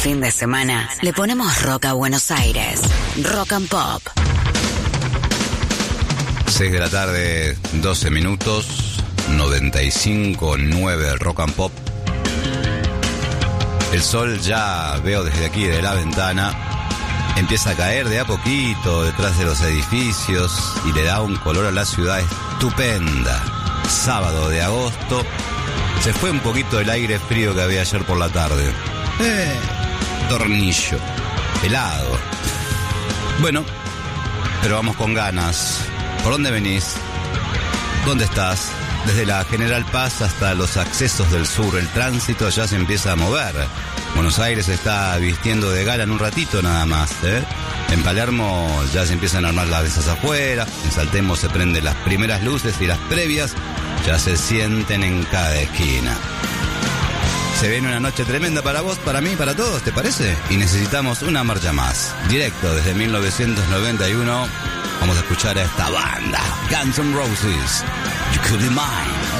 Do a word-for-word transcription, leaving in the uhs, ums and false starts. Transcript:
fin de semana le ponemos rock a Buenos Aires. Rock and Pop. seis de la tarde, doce minutos, noventa y cinco punto nueve Rock and Pop. El sol ya veo desde aquí, de la ventana, empieza a caer de a poquito detrás de los edificios y le da un color a la ciudad estupenda. Sábado de agosto, se fue un poquito el aire frío que había ayer por la tarde. Eh, tornillo, helado. Bueno, pero vamos con ganas. ¿Por dónde venís? ¿Dónde estás? Desde la General Paz hasta los accesos del sur, el tránsito ya se empieza a mover. Buenos Aires se está vistiendo de gala en un ratito nada más, ¿eh? En Palermo ya se empiezan a armar las mesas afuera, en Saltemo se prenden las primeras luces y las previas ya se sienten en cada esquina. Se viene una noche tremenda para vos, para mí, para todos, ¿te parece? Y necesitamos una marcha más. Directo desde mil novecientos noventa y uno, vamos a escuchar a esta banda, Guns N' Roses, You Could Be Mine.